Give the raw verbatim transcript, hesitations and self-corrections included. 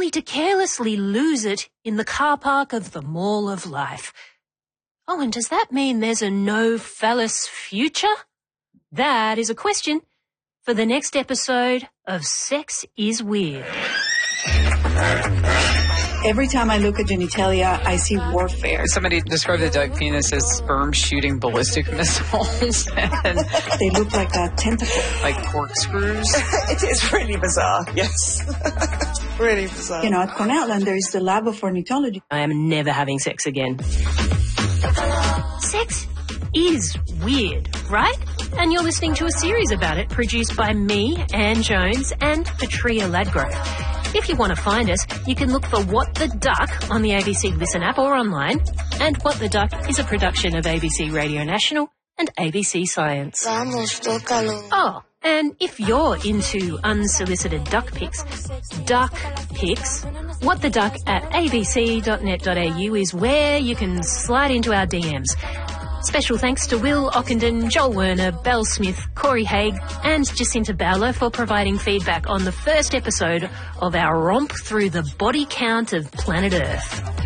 only to carelessly lose it in the car park of the Mall of Life. Oh, and does that mean there's a no-phallus future? That is a question for the next episode of Sex is Weird. Every time I look at genitalia, I see warfare. Somebody described the duck penis as sperm shooting ballistic missiles. And they look like a tentacle. Like corkscrews. It is really bizarre, yes. Really bizarre. You know, at Cornell, and there is the lab of ornithology. I am never having sex again. Sex is weird, right? And you're listening to a series about it produced by me, Anne Jones, and Petria Ladgrove. If you want to find us, you can look for What the Duck on the A B C Listen app or online. And What the Duck is a production of A B C Radio National and A B C Science. Oh, and if you're into unsolicited duck pics, duck pics, What the Duck at a b c dot net dot a u is where you can slide into our D Ms. Special thanks to Will Ockenden, Joel Werner, Belle Smith, Corey Haig and Jacinta Bowler for providing feedback on the first episode of our romp through the body count of planet Earth.